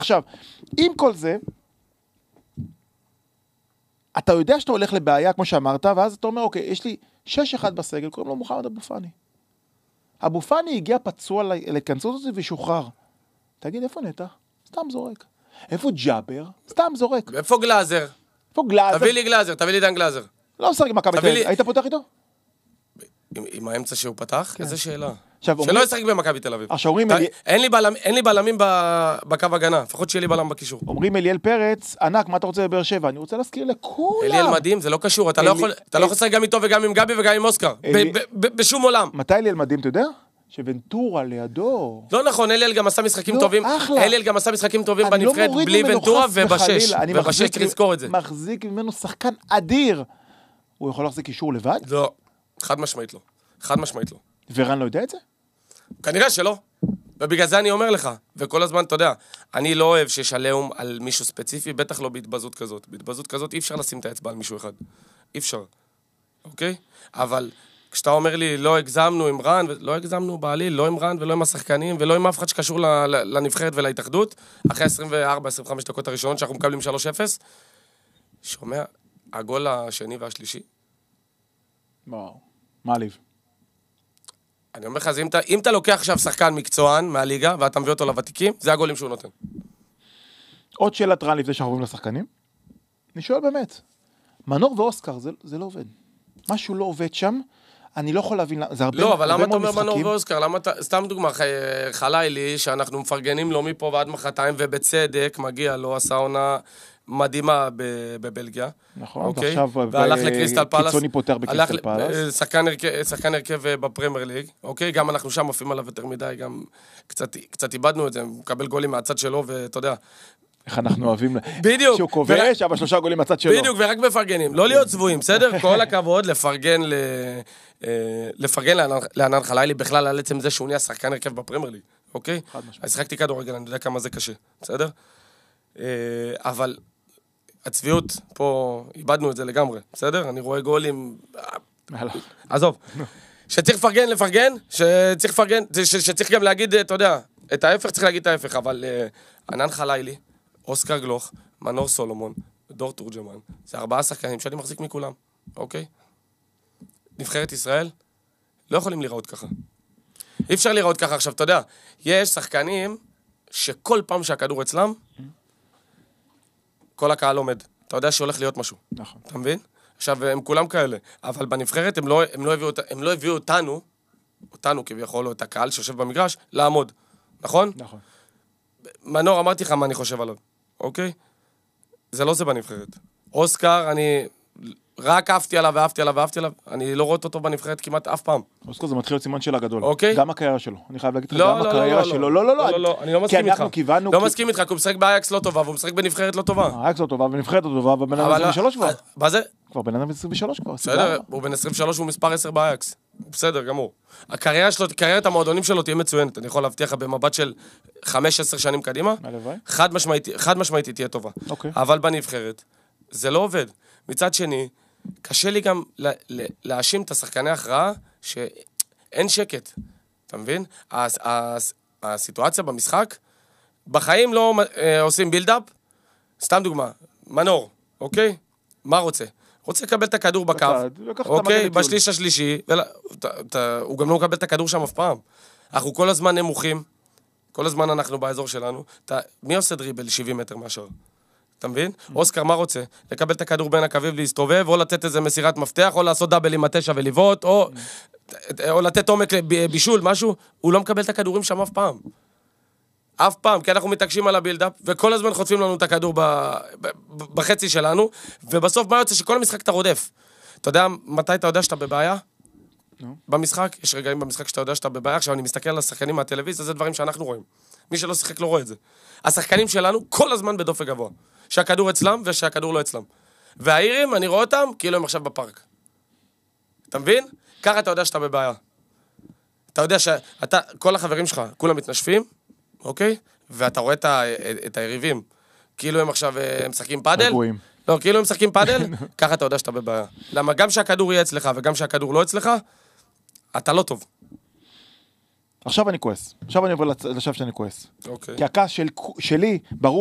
עכשיו, עם כל זה, אתה יודע שאתה הולך לבעיה, כמו שאמרת, ואז אתה אומר, אוקיי, יש לי 6-1 בסגל, קוראים לו מוחמד אבו פאני. אבו פאני הגיע פצוע לכנסות הזה ושוחרר. תגיד, איפה נטע? סתם זורק. איפה ג'אבר? סתם זורק. איפה גלאזר? איפה גלאזר? תביא לי גלאזר, תביא לי דן גלאזר. לא משחק עם מכבי תל אביב. היית פותח איתו? עם האמצע שהוא פתח? איזה שאלה. שלא ישחק במכבי תל אביב. אין לי בלמים בקו הגנה, לפחות שיהיה לי בלם בקישור. אומרים אליאל פרץ, ענק, מה אתה רוצה בבאר שבע? אני רוצה להזכיר לכולם. אליאל מדהים, זה לא קשור, אתה לא יכול לשחק גם איתו וגם עם גבי וגם עם אוסקר. בשום עולם. מתי אליאל מדהים, אתה יודע? שוונטורה לידו. לא נכון, אליאל גם עשה משחקים טובים. אליאל גם עשה משחקים טובים בנבחרת בלי ונטורה ובשש. ובשש צריך לזכור את זה. מחזיק ממנו שחקן אדיר. הוא יכול להחזיק קישור לבד? לא, חד משמעית לא. חד משמעית לא. ורן לא יודע את זה? כנראה שלא. ובגלל זה אני אומר לך, וכל הזמן, אתה יודע, אני לא אוהב שיש עליהום על מישהו ספציפי, בטח לא בהתבזות כזאת. בהתבזות כזאת אי אפשר לשים את האצבע על מישהו אחד. אי אפשר. אוקיי? אבל כשאתה אומר לי, לא הגזמנו עם רן, לא הגזמנו בעליל, לא עם רן ולא עם השחקנים, ולא עם אף אחד שקשור לנבחרת ולהתאחדות, אחרי 24-25 דקות הראשונות שאנחנו מקבלים 3-0, שומע, הגול השני והשלישי. וואו, מעליב. אני אומר לך, אם אתה לוקח עכשיו שחקן מקצוען מהליגה, ואתה מביא אותו לוותיקים, זה הגולים שהוא נותן. עוד שאלת רן לפני שאנחנו עוברים לשחקנים. אני שואל באמת, מנור ואוסקר, זה לא עובד. משהו לא עובד שם, אני לא יכול להבין, זה הרבה לא, אבל למה אתה אומר מנור ואוסקר? סתם דוגמה, חלילי, שאנחנו מפרגנים לו מפה ועד מחרתיים, ובצדק מגיע לו, עשה עונה מדהימה בבלגיה. נכון, ועכשיו קיצוני פותח בקריסטל פלאס. שחקן הרכב בפרמייר ליג, אוקיי? גם אנחנו שם מופיעים עליו יותר מדי, גם קצת איבדנו את זה, מקבל גולים מהצד שלו, ואתה יודע. איך אנחנו אוהבים, בדיוק. שהוא כובש, אבל 3 גולים מהצד שלו. בדיוק, ורק מפרגנים. לא להיות צבועים, בסדר? כל הכבוד, לפרגן לענן חלילי, בכלל על עצם זה שהוא נהיה שחקן הרכב בפרמייר ליג, אוקיי? אז שחקתי כדורגל, אני יודע כמה זה קשה, בסדר? אבל הצביעות, פה איבדנו את זה לגמרי, בסדר? אני רואה גולים, עזוב, שצריך לפרגן, שצריך גם להגיד, אתה יודע, את ההפך צריך להגיד את ההפך, אבל ענן חלילי, אוסקר גלוך, מנור סולומון, דור תורג'מן, זה 4 שחקנים שאני מחזיק מכולם, אוקיי? נבחרת ישראל, לא יכולים לראות ככה. אי אפשר לראות ככה עכשיו, אתה יודע, יש שחקנים שכל פעם שהכדור אצלם, כל הקהל עומד. אתה יודע שהולך להיות משהו. נכון. אתה מבין? עכשיו, הם כולם כאלה. אבל בנבחרת הם לא הביאו אותנו כביכול, או את הקהל שיושב במגרש, לעמוד. נכון? נכון. מנור, אמרתי לך מה אני חושב עליו. אוקיי? זה לא זה בנבחרת. אוסקר, אני רק אהבתי עליו, אני לא רואה אותו בנבחרת כמעט אף פעם. אוסקר זה מתחיל להיות סימן של הגדול. אוקיי? גם הקריירה שלו. אני חייב להגיד לך, גם הקריירה שלו. לא, אני לא מסכים איתך. לא מסכים איתך, כי הוא משחק באייקס לא טובה, והוא משחק בנבחרת לא טובה. אייקס לא טובה, ונבחרת לא טובה, ובן אדם 23 כבר. מה זה? כבר בן אדם 23 כבר. בסדר, הוא בן 23, הוא מספר 10 באייקס. בסדר, גמור. הקריירה שלו, קריירת המועדונים שלו תהיה מצוינת. אני יכול להבטיח במבט של 5-10 שנים קדימה. חד משמעית תהיה טובה. אבל בנבחרת זה לא עובד. מצד שני, קשה לי גם להאשים את השחקני ההכרעה שאין שקט. אתה מבין? הסיטואציה במשחק, בחיים לא עושים בילדאפ. סתם דוגמה, מנור, אוקיי? מה רוצה? רוצה לקבל את הכדור בקו, אוקיי? בשליש השלישי, הוא גם לא מקבל את הכדור שם אף פעם. אנחנו כל הזמן נמוכים, כל הזמן אנחנו באזור שלנו. מי עושה דריבל 70 מטר מהשאר? אתה מבין? אוסקר, מה רוצה? לקבל את הכדור בין הקווים ולהסתובב, או לתת איזה מסירת מפתח, או לעשות דאבל עם 9 ולבעוט, או לתת עומק בישול, משהו. הוא לא מקבל את הכדורים שם אף פעם. אף פעם, כי אנחנו מתעקשים על הבילדאפ, וכל הזמן חוטפים לנו את הכדור בחצי שלנו, ובסוף מה יוצא? שכל המשחק אתה רודף. אתה יודע מתי אתה יודע שאתה בבעיה? במשחק, יש רגעים במשחק שאתה יודע שאתה בבעיה, עכשיו אני מסתכל על השחקנים מהטלוויזיה, זה דברים שאנחנו רואים. מי שלא שיחק לא רואה את זה. השחקנים שלנו כל הזמן בדופק גבוה. שהכדור אצלם ושהכדור לא אצלם. והאירים, אני רואה אותם כאילו הם עכשיו בפארק. אתה מבין? ככה אתה יודע שאתה בבעיה. אתה יודע שאתה, כל החברים שלך, כולם מתנשפים, אוקיי? ואתה רואה את היריבים, כאילו הם עכשיו משחקים פאדל. לא, כאילו הם משחקים פאדל, ככה אתה יודע שאתה בבעיה. למה גם שהכדור יהיה אצלך וגם שהכדור לא אצלך, אתה לא טוב. עכשיו אני כועס. עכשיו אני עובר לשלב שאני כועס. אוקיי. כי הכעס שלי, ברור